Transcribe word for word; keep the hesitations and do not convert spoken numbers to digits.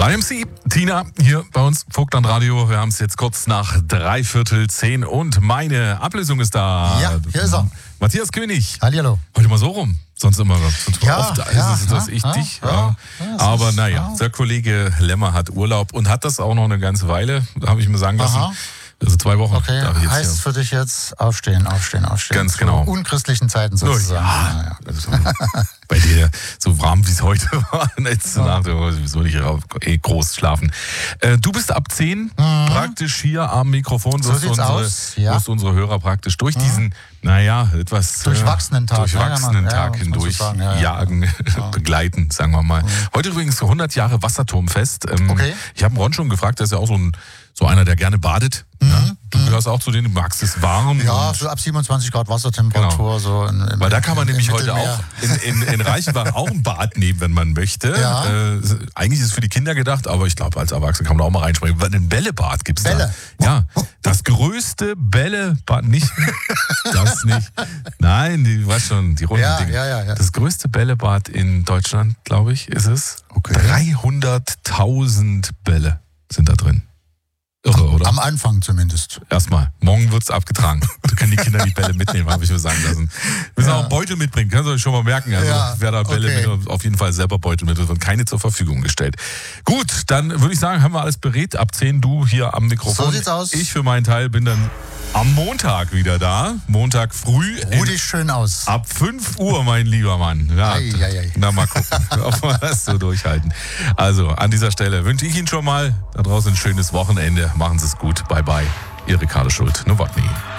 Lion M C, Tina, hier bei uns, Vogtland Radio. Wir haben es jetzt kurz nach dreiviertel zehn und meine Ablösung ist da. Ja, hier ist er. Matthias König. Hallihallo. Heute mal so rum. Sonst immer sonst Ja, oft ja, ist es das ja, ich ja, dich. ja, Ja. ja, das Aber ist- naja, ja. der Kollege Lemmer hat Urlaub und hat das auch noch eine ganze Weile, habe ich mir sagen lassen. Aha. Also zwei Wochen. Okay, darf ich jetzt heißt hier. für dich jetzt aufstehen, aufstehen, aufstehen. Ganz Zu genau. unchristlichen Zeiten Oh, sozusagen. ja. Ja, Also, bei dir so warm wie es heute war, letzte Nacht, sowieso nicht eh groß schlafen. Äh, du bist ab zehn praktisch hier am Mikrofon, So wirst sieht's unsere, aus, ja. wirst unsere Hörer praktisch durch diesen, naja, etwas äh, Durchwachsenen Tag, durchwachsenen ja, ja, Tag ja, muss man so hindurch sagen, ja, ja. jagen, begleiten, sagen wir mal. Heute übrigens hundert Jahre Wasserturmfest. Ähm, Okay. Ich habe Ron schon gefragt, der ist ja auch so, ein, so einer, der gerne badet. Ne? Du gehörst auch zu denen, du magst es warm. Ja, und so ab siebenundzwanzig Grad Wassertemperatur. So in, im, weil da kann man im, nämlich im heute Mittelmeer. auch in, in, in Reichenbach auch ein Bad nehmen, wenn man möchte. Ja. Äh, eigentlich ist es für die Kinder gedacht, aber ich glaube, als Erwachsener kann man da auch mal reinspringen. Ein Bällebad gibt es da. Bälle. Ja, das größte Bällebad, nicht das nicht. Nein, die, weißt schon, die runden Ja, Dinge. ja, ja, ja. Das größte Bällebad in Deutschland, glaube ich, ist es. Okay. dreihunderttausend Bälle sind da drin. Irre, oder? Am Anfang zumindest. Erstmal, morgen wird's abgetragen. Da können die Kinder die Bälle mitnehmen, habe ich mir sagen lassen. Wir müssen Ja. auch einen Beutel mitbringen, kannst du euch schon mal merken. Also Ja, wer da Bälle okay. mit, auf jeden Fall selber Beutel mit und keine zur Verfügung gestellt. Gut, dann würde ich sagen, haben wir alles berät. Ab zehn du hier am Mikrofon. So sieht's aus. Ich für meinen Teil bin dann am Montag wieder da. Montag früh. Ruh in- dich schön aus. Ab fünf Uhr, mein lieber Mann. Ja, Ei, ei, ei. Na, mal gucken, ob wir das so durchhalten. Also, an dieser Stelle wünsche ich Ihnen schon mal da draußen ein schönes Wochenende. Machen Sie es gut. Bye, bye. Ihr Ricardo Schult. Nowotny.